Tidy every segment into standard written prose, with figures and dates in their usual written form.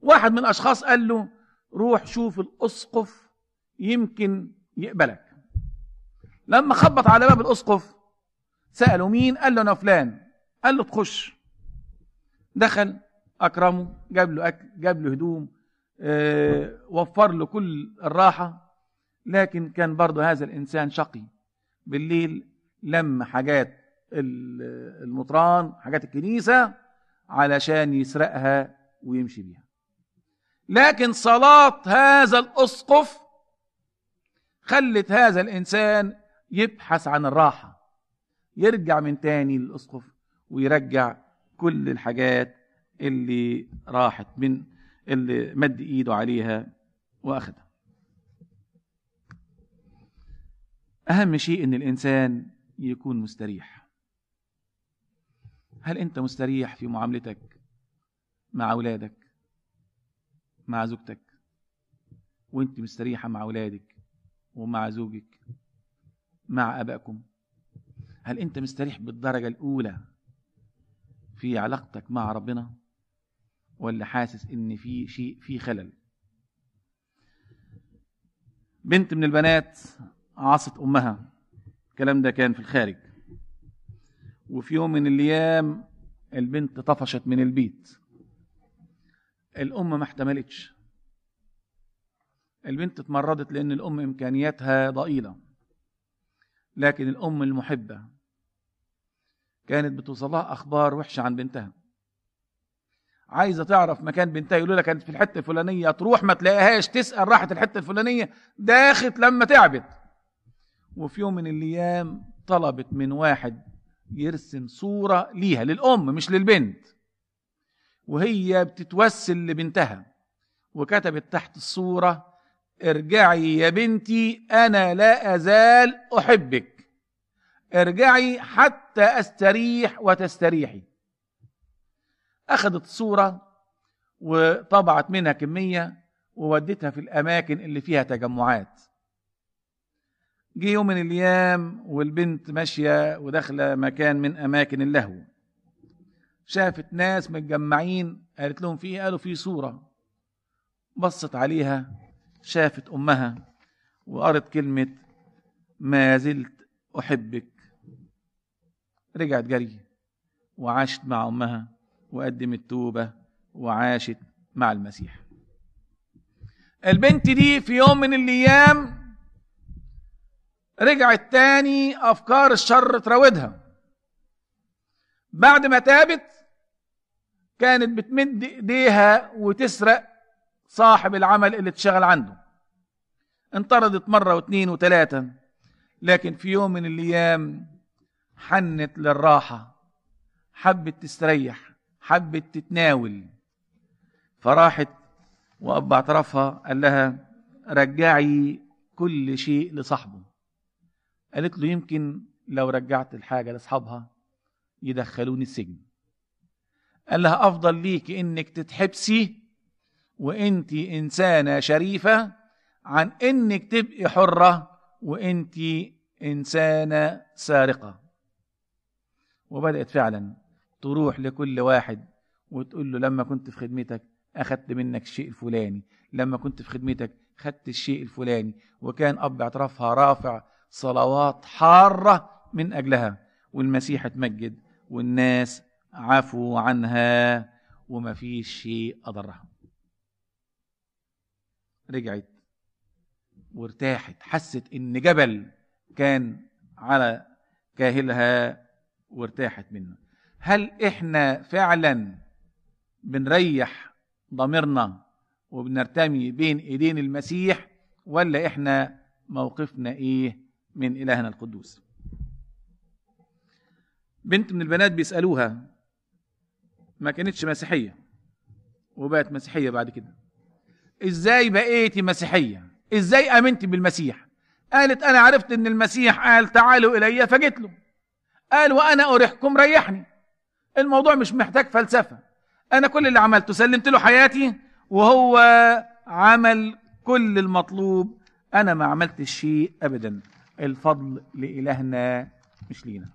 واحد من الأشخاص قال له روح شوف الأسقف يمكن يقبلك. لما خبط على باب الأسقف سأله مين؟ قال له أنا فلان. قال له تخش. دخل، أكرمه، جاب له أكل، جاب له هدوم، وفر له كل الراحة. لكن كان برضه هذا الإنسان شقي. بالليل لم حاجات المطران، حاجات الكنيسة، علشان يسرقها ويمشي بيها. لكن صلاة هذا الأسقف خلت هذا الإنسان يبحث عن الراحة، يرجع من تاني للأسقف ويرجع كل الحاجات اللي راحت من اللي مد إيده عليها وأخذها. أهم شيء إن الإنسان يكون مستريح. هل أنت مستريح في معاملتك مع أولادك، مع زوجتك؟ وأنت مستريحة مع أولادك ومع زوجك، مع أبائكم؟ هل أنت مستريح بالدرجة الأولى في علاقتك مع ربنا، ولا حاسس إن في شيء، في خلل؟ بنت من البنات عصت أمها. الكلام ده كان في الخارج. وفي يوم من الأيام البنت طفشت من البيت. الأم ما احتملتش. البنت اتمردت لأن الأم إمكانياتها ضئيلة. لكن الأم المحبة كانت بتوصلها أخبار وحشة عن بنتها. عايزة تعرف مكان بنتها، يقولوا لها كانت في الحتة الفلانية، تروح ما تلاقيهاش، تسأل راحت الحتة الفلانية، داخت لما تعبت. وفي يوم من الأيام طلبت من واحد يرسم صورة ليها، للأم مش للبنت، وهي بتتوسل لبنتها، وكتبت تحت الصورة: ارجعي يا بنتي، أنا لا أزال أحبك، ارجعي حتى أستريح وتستريحي. أخذت الصورة وطبعت منها كمية وودتها في الأماكن اللي فيها تجمعات. جه يوم من الأيام والبنت ماشية وداخلة مكان من أماكن اللهو، شافت ناس متجمعين. قالت لهم في إيه؟ قالوا في صورة. بصت عليها، شافت أمها وقرت كلمة ما زلت أحبك. رجعت جري وعاشت مع أمها وقدمت توبة وعاشت مع المسيح. البنت دي في يوم من الأيام رجعت تاني أفكار الشر تراودها. بعد ما تابت كانت بتمد إيديها وتسرق صاحب العمل اللي تشغل عنده. انطردت مرة واثنين وثلاثة. لكن في يوم من الأيام حنت للراحة، حبت تستريح، حبت تتناول. فراحت وأب اعترفها، قال لها رجعي كل شيء لصاحبه. قالت له يمكن لو رجعت الحاجة لأصحابها يدخلوني السجن. قال لها أفضل ليك إنك تتحبسي وإنت إنسانة شريفة عن إنك تبقي حرة وإنت إنسانة سارقة. وبدأت فعلا تروح لكل واحد وتقول له لما كنت في خدمتك أخذت منك الشيء الفلاني، لما كنت في خدمتك خدت الشيء الفلاني. وكان أب اعترافها رافع صلوات حارة من أجلها، والمسيح اتمجد والناس عفوا عنها وما فيش شيء أضرها. رجعت وارتاحت، حست إن جبل كان على كاهلها وارتاحت منه. هل إحنا فعلا بنريح ضميرنا وبنرتمي بين إيدين المسيح، ولا إحنا موقفنا إيه من إلهنا القدوس؟ بنت من البنات بيسألوها، ما كانتش مسيحية وبقت مسيحية بعد كده. إزاي بقيتي مسيحية؟ إزاي آمنتي بالمسيح؟ قالت أنا عرفت إن المسيح قال تعالوا إلي فجيت له، قال وأنا أريحكم ريحني. الموضوع مش محتاج فلسفة. أنا كل اللي عملته سلمت له حياتي وهو عمل كل المطلوب. أنا ما عملتش شيء أبدا. الفضل لإلهنا مش لينا.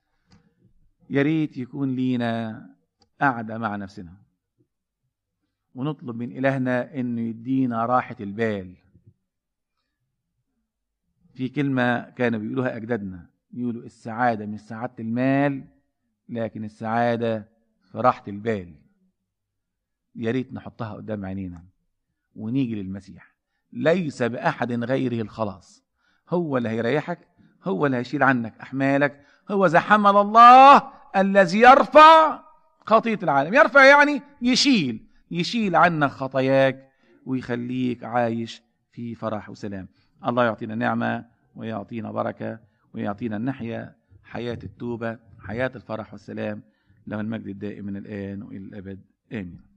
يا ريت يكون لينا قعدة مع نفسنا ونطلب من إلهنا إنه يدينا راحة البال. في كلمة كانوا بيقولوها أجدادنا، يقولوا السعادة مش سعادة المال، لكن السعادة في راحة البال. يا ريت نحطها قدام عينينا ونيجي للمسيح. ليس بأحد غيره الخلاص، هو اللي هيريحك، هو اللي هيشيل عنك أحمالك. هو ذا حمل الله الذي يرفع خطية العالم. يرفع يعني يشيل عنك خطاياك ويخليك عايش في فرح وسلام. الله يعطينا نعمة ويعطينا بركة ويعطينا النحيا حياة التوبة، حياة الفرح والسلام. له المجد الدائم من الآن وإلى الأبد، آمين.